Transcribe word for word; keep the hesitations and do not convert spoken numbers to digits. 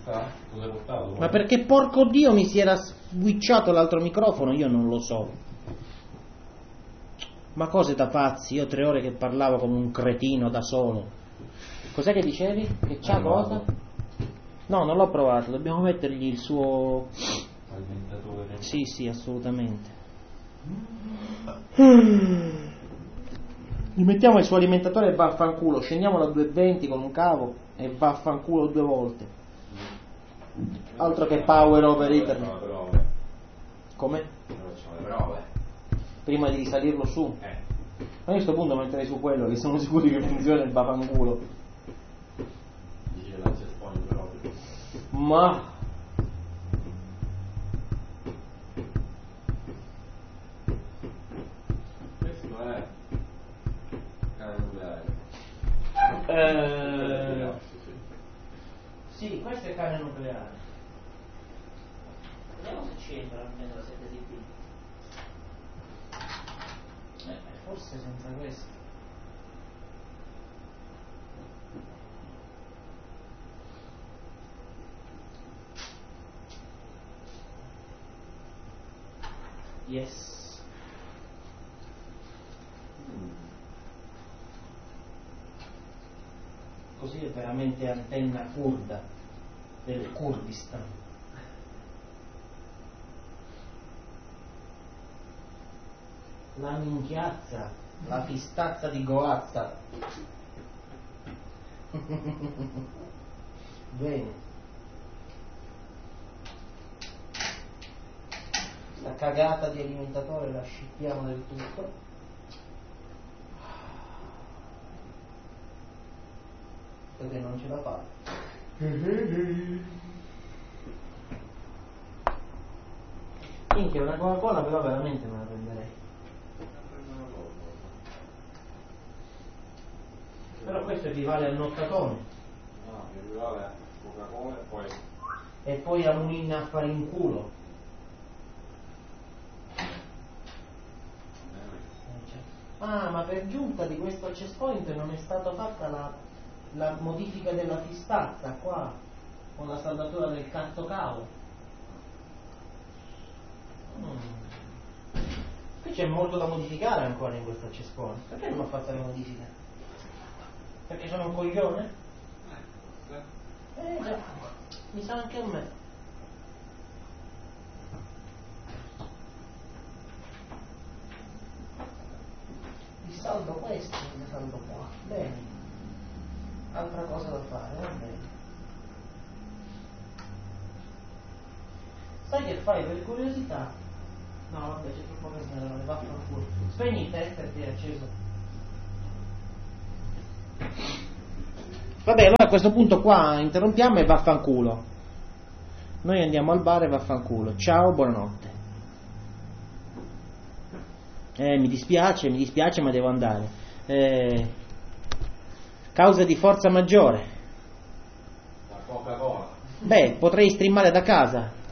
Cosa hai portato? Ma perché porco Dio mi si era switchato l'altro microfono, io non lo so. Ma cose da pazzi, io tre ore che parlavo come un cretino da solo. Cos'è che dicevi? Che c'ha cosa? No, non l'ho provato, dobbiamo mettergli il suo Alimentatore. Sì, sì, assolutamente. Gli mettiamo il suo alimentatore e vaffanculo, scendiamo da duecentoventi con un cavo e vaffanculo due volte. Altro che power over ethernet. Come? Facciamo le prove. Prima di risalirlo su. Eh. Ma io a questo punto metterei su quello, che sono sicuri che funziona il vaffanculo. Dice la cespone proprio. Ma Questo è cane nucleare. eh... Sì, questo è cane nucleare. Vediamo se ci entra almeno la sette D P. Eh, forse senza questo. Yes. Mm. Così è veramente antenna kurda del Kurdistan. La minchiazza, la fistazza di Goazza. Bene. La cagata di alimentatore la scippiamo del tutto. Perché non ce la fa. Minchia, una Coca-Cola però veramente me la prenderei. Però questo equivale al nottatone. No, equivale a Coca-Cola e poi. E poi a Munin a fare in culo. Ah, ma per giunta di questo access point non è stata fatta la, la modifica della fistazza qua, con la saldatura del cazzo cavo. Mm. Qui c'è molto da modificare ancora in questo access point. Perché non ho fatto le modifiche? Perché sono un coglione? Eh già, mi sa anche a me. Ti saldo questo e ti saldo qua. Bene. Altra cosa da fare, va bene. Sai che fai per curiosità? No, vabbè, c'è troppo casino, non ne vaffanculo. Spegni il tester che è acceso. Vabbè, allora a questo punto qua interrompiamo e vaffanculo. Noi andiamo al bar e vaffanculo. Ciao, buonanotte. Eh, mi dispiace, mi dispiace, ma devo andare. Eh, causa di forza maggiore. La Coca-Cola. Beh, potrei streamare da casa.